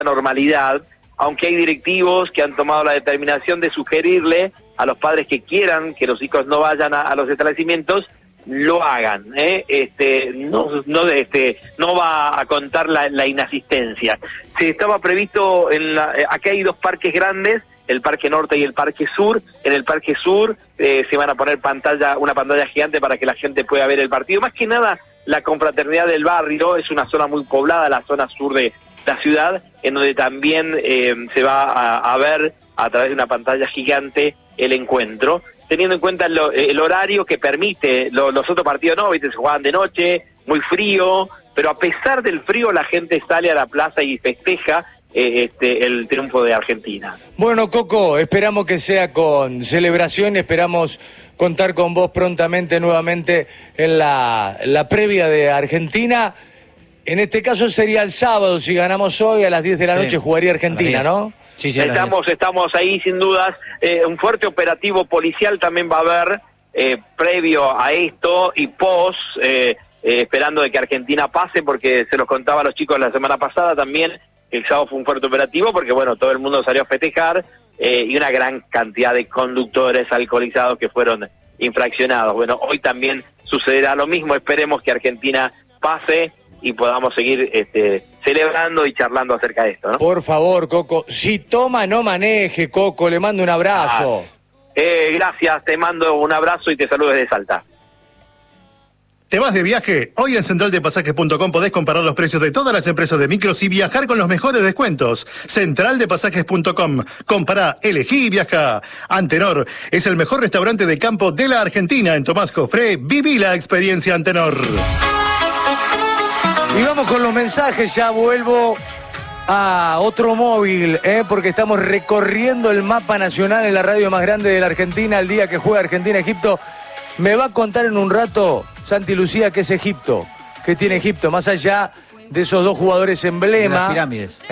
normalidad, aunque hay directivos que han tomado la determinación de sugerirle a los padres que quieran que los hijos no vayan a los establecimientos, lo hagan, no va a contar la inasistencia. Se estaba previsto, acá hay 2 parques grandes, el Parque Norte y el Parque Sur. En el Parque Sur se van a poner una pantalla gigante para que la gente pueda ver el partido. Más que nada, la confraternidad del barrio, es una zona muy poblada, la zona sur de la ciudad, en donde también se va a ver a través de una pantalla gigante el encuentro, teniendo en cuenta el horario que permite. Los otros partidos no, ¿viste? Se juegan de noche, muy frío, pero a pesar del frío la gente sale a la plaza y festeja el triunfo de Argentina. Bueno, Coco, esperamos que sea con celebración, esperamos contar con vos prontamente nuevamente en la previa de Argentina. En este caso sería el sábado, si ganamos hoy a las 10 de la noche jugaría Argentina, ¿no? Sí, estamos ahí sin dudas. Un fuerte operativo policial también va a haber previo a esto y post, esperando de que Argentina pase, porque se los contaba a los chicos la semana pasada también. El sábado fue un fuerte operativo porque, bueno, todo el mundo salió a festejar y una gran cantidad de conductores alcoholizados que fueron infraccionados. Bueno, hoy también sucederá lo mismo. Esperemos que Argentina pase y podamos seguir celebrando y charlando acerca de esto, ¿no? Por favor, Coco, si toma, no maneje, Coco, le mando un abrazo. Gracias, te mando un abrazo y te saludo desde Salta. ¿Te vas de viaje? Hoy en centraldepasajes.com podés comparar los precios de todas las empresas de micros y viajar con los mejores descuentos. Centraldepasajes.com. Compará, elegí y viaja. Antenor es el mejor restaurante de campo de la Argentina. En Tomás Jofré, viví la experiencia Antenor. Y vamos con los mensajes, ya vuelvo a otro móvil, porque estamos recorriendo el mapa nacional en la radio más grande de la Argentina el día que juega Argentina-Egipto. Me va a contar en un rato Santi Lucía qué es Egipto, qué tiene Egipto, más allá de esos 2 jugadores emblema. Las pirámides.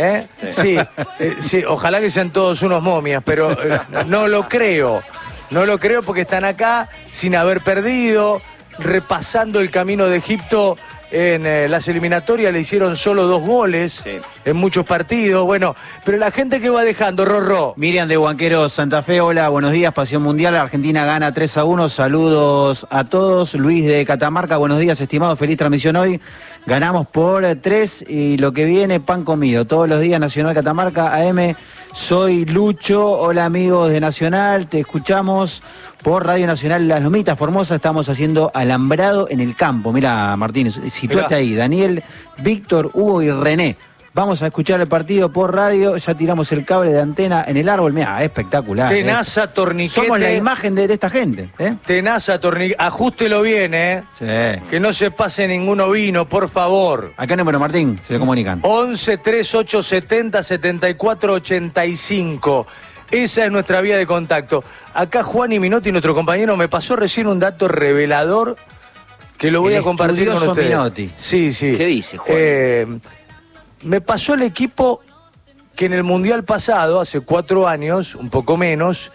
Sí, ojalá que sean todos unos momias, pero no lo creo porque están acá sin haber perdido, repasando el camino de Egipto. En las eliminatorias le hicieron solo 2 goles en muchos partidos. Bueno, pero la gente que va dejando, Rorró. Miriam de Huanquero, Santa Fe, hola, buenos días, Pasión Mundial. Argentina gana 3-1, saludos a todos. Luis de Catamarca, buenos días, estimado, feliz transmisión hoy. Ganamos por 3 y lo que viene, pan comido. Todos los días, Nacional Catamarca, AM. Soy Lucho, hola amigos de Nacional, te escuchamos por Radio Nacional Las Lomitas, Formosa, estamos haciendo alambrado en el campo. Mira, Martínez, situate ahí, Daniel, Víctor, Hugo y René. Vamos a escuchar el partido por radio, ya tiramos el cable de antena en el árbol, mira, espectacular. Tenaza, torniquete. Somos la imagen de esta gente. Tenaza, torniquete, ajústelo bien, Sí. Que no se pase ningún ovino, por favor. Acá número, Martín, se comunican. 11 3870 7485. Esa es nuestra vía de contacto. Acá Juan y Minotti, nuestro compañero, me pasó recién un dato revelador que lo voy a compartir con ustedes. Minotti. Sí. ¿Qué dice, Juan? Me pasó el equipo que en el Mundial pasado, hace 4 años, un poco menos,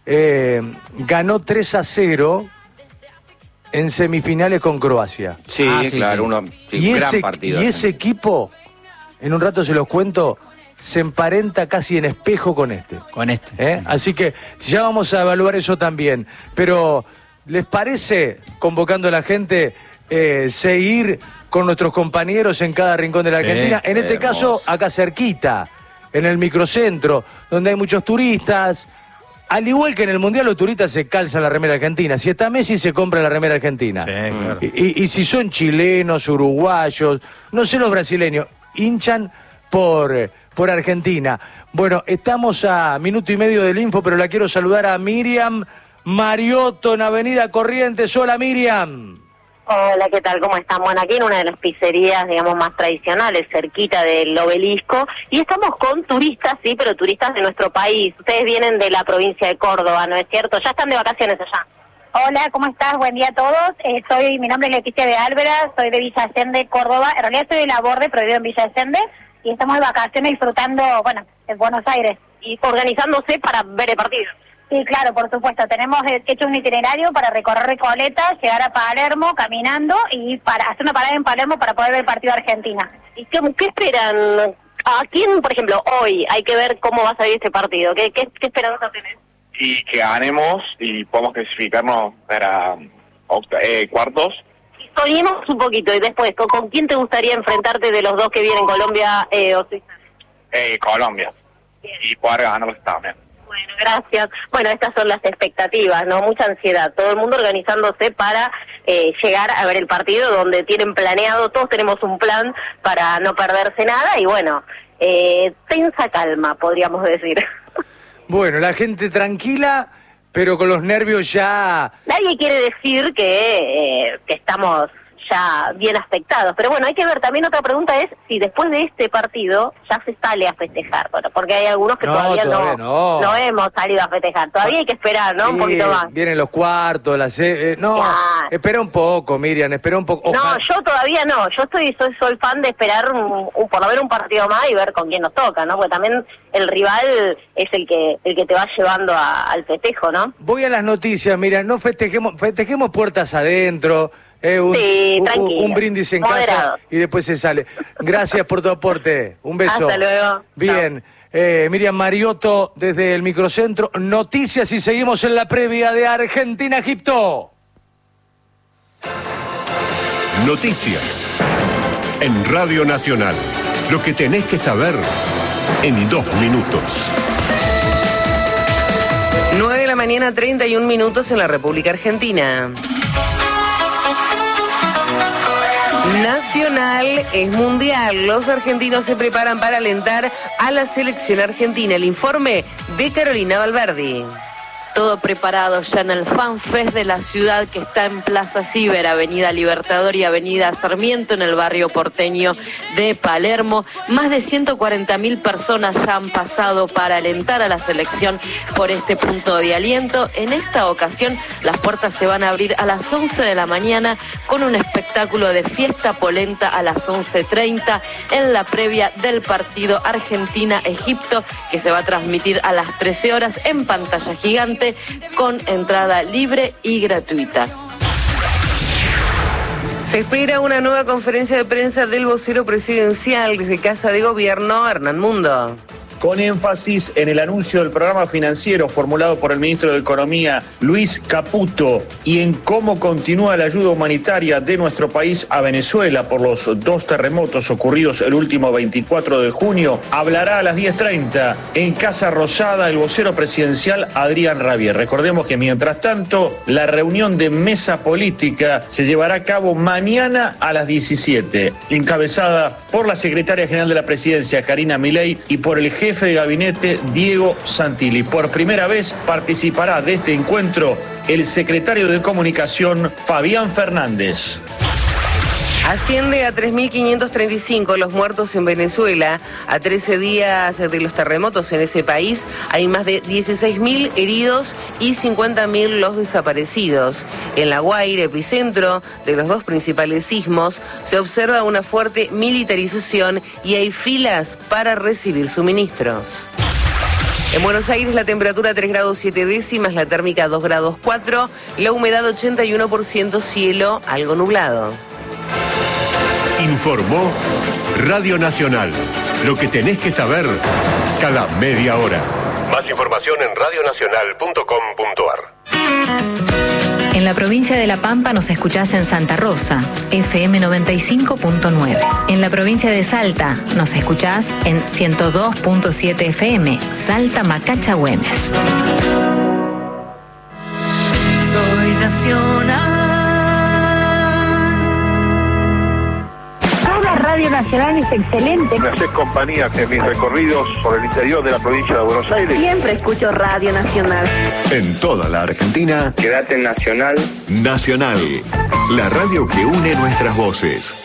ganó 3-0 en semifinales con Croacia. Sí, claro, Y gran partido. Y ese equipo, en un rato se los cuento, se emparenta casi en espejo con este. Así que ya vamos a evaluar eso también. Pero, ¿les parece, convocando a la gente, seguir con nuestros compañeros en cada rincón de la Argentina? En este caso, acá cerquita, en el microcentro, donde hay muchos turistas. Al igual que en el Mundial, los turistas se calzan la remera argentina. Si está Messi, se compra la remera argentina. Claro. Y si son chilenos, uruguayos, no sé los brasileños, hinchan por Argentina. Bueno, estamos a minuto y medio del info, pero la quiero saludar a Miriam Mariotto en Avenida Corrientes. Hola, Miriam. Hola, ¿qué tal? ¿Cómo están? Bueno, aquí en una de las pizzerías, digamos, más tradicionales, cerquita del Obelisco, y estamos con turistas, sí, pero turistas de nuestro país. Ustedes vienen de la provincia de Córdoba, ¿no es cierto? Ya están de vacaciones allá. Hola, ¿cómo estás? Buen día a todos. Mi nombre es Leticia de Álvera, soy de Villa Allende, Córdoba. En realidad soy de Laborde, pero vivo en Villa Allende, y estamos de vacaciones disfrutando, en Buenos Aires. Y organizándose para ver el partido. Sí, claro, por supuesto. Tenemos hecho un itinerario para recorrer Recoleta, llegar a Palermo caminando y para hacer una parada en Palermo para poder ver el partido de Argentina. ¿Y qué esperan? ¿A quién, por ejemplo, hoy hay que ver cómo va a salir este partido? ¿Qué esperanza tenés? Y que ganemos y podamos clasificarnos para cuartos. Soñemos un poquito y después, ¿con quién te gustaría enfrentarte de los dos que vienen, Colombia o Suiza? Colombia. Bien. Y poder ganarlos también. Bueno, gracias. Bueno, estas son las expectativas, ¿no? Mucha ansiedad. Todo el mundo organizándose para llegar a ver el partido donde tienen planeado, todos tenemos un plan para no perderse nada y bueno, tensa calma, podríamos decir. Bueno, la gente tranquila, pero con los nervios ya... Nadie quiere decir que estamos ya bien afectados, pero bueno, hay que ver, también otra pregunta es si después de este partido ya se sale a festejar, bueno, porque hay algunos que todavía no hemos salido a festejar, todavía hay que esperar, ¿no? Un poquito más. Vienen los cuartos, espera un poco, Miriam, espera un poco. No, yo todavía no, yo soy fan de esperar por lo menos un partido más y ver con quién nos toca, ¿no? Porque también el rival es el que te va llevando al festejo, ¿no? Voy a las noticias, Miriam, no festejemos puertas adentro. Un brindis en casa y después se sale. Gracias por tu aporte. Un beso. Hasta luego. Bien. Miriam Mariotto desde el Microcentro. Noticias y seguimos en la previa de Argentina-Egipto. Noticias en Radio Nacional. Lo que tenés que saber en 2 minutos. 9 de la mañana, 31 minutos en la República Argentina. Nacional es mundial. Los argentinos se preparan para alentar a la selección argentina. El informe de Carolina Valverdi. Todo preparado ya en el Fan Fest de la ciudad que está en Plaza Ciber, Avenida Libertador y Avenida Sarmiento, en el barrio porteño de Palermo. Más de 140.000 personas ya han pasado para alentar a la selección por este punto de aliento. En esta ocasión las puertas se van a abrir a las 11 de la mañana con un espectáculo de fiesta polenta a las 11:30 en la previa del partido Argentina-Egipto, que se va a transmitir a las 13 horas en pantalla gigante, con entrada libre y gratuita. Se espera una nueva conferencia de prensa del vocero presidencial desde Casa de Gobierno, Hernán Mundo. Con énfasis en el anuncio del programa financiero formulado por el ministro de Economía, Luis Caputo, y en cómo continúa la ayuda humanitaria de nuestro país a Venezuela por los 2 terremotos ocurridos el último 24 de junio, hablará a las 10:30 en Casa Rosada el vocero presidencial Adrián Rabier. Recordemos que mientras tanto, la reunión de mesa política se llevará a cabo mañana a las 17, encabezada por la secretaria general de la presidencia, Karina Milei, y por el jefe de gabinete Diego Santilli. Por primera vez participará de este encuentro el secretario de Comunicación, Fabián Fernández. Asciende a 3.535 los muertos en Venezuela. A 13 días de los terremotos en ese país hay más de 16.000 heridos y 50.000 los desaparecidos. En La Guaira, epicentro de los 2 principales sismos, se observa una fuerte militarización y hay filas para recibir suministros. En Buenos Aires la temperatura 3 grados 7 décimas, la térmica 2 grados 4, la humedad 81%, cielo algo nublado. Informó Radio Nacional. Lo que tenés que saber cada media hora. Más información en radionacional.com.ar. En la provincia de La Pampa nos escuchás en Santa Rosa, FM 95.9. En la provincia de Salta nos escuchás en 102.7 FM, Salta Macacha Güemes. Soy nacional. Radio Nacional es excelente. Me haces compañía en mis recorridos por el interior de la provincia de Buenos Aires. Siempre escucho Radio Nacional. En toda la Argentina, quédate en Nacional. Nacional, la radio que une nuestras voces.